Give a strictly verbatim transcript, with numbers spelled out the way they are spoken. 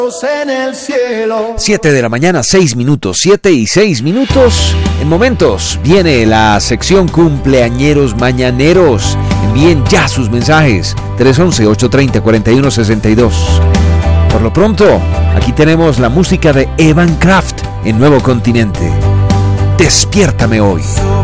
En el cielo. siete de la mañana, seis minutos, siete y seis minutos. En momentos viene la sección cumpleañeros mañaneros. Envíen ya sus mensajes. tres once, ocho treinta, cuarenta y uno sesenta y dos. Por lo pronto, aquí tenemos la música de Evan Kraft en Nuevo Continente. Despiértame hoy.